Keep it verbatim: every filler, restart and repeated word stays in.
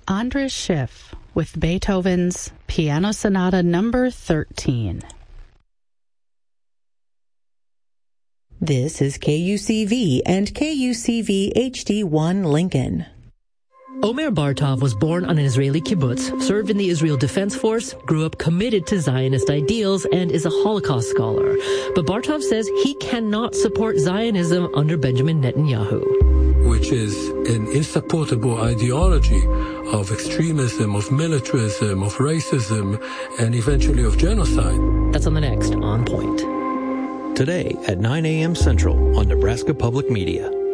Andras Schiff with Beethoven's Piano Sonata Number thirteen. This is K U C V and K U C V H D one Lincoln. Omer Bartov was born on an Israeli kibbutz, served in the Israel Defense Force, grew up committed to Zionist ideals, and is a Holocaust scholar. But Bartov says he cannot support Zionism under Benjamin Netanyahu, which is an insupportable ideology of extremism, of militarism, of racism, and eventually of genocide. That's on the next On Point. Today at nine a.m. Central on Nebraska Public Media.